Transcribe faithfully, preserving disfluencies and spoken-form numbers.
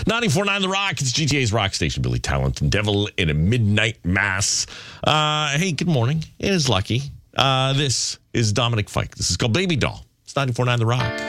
ninety-four point nine The Rock. It's G T A's Rock Station. Billy Talent and Devil in a Midnight Mass. Uh, hey, good morning. It is Lucky. Uh, this is Dominic Fike. This is called Baby Doll. It's ninety-four point nine The Rock.